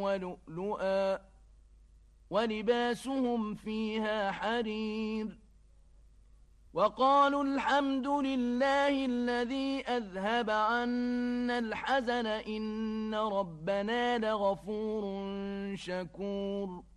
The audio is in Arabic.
ولؤلؤا ولباسهم فيها حرير وقالوا الحمد لله الذي أذهب عنا الحزن إن ربنا لغفور شكور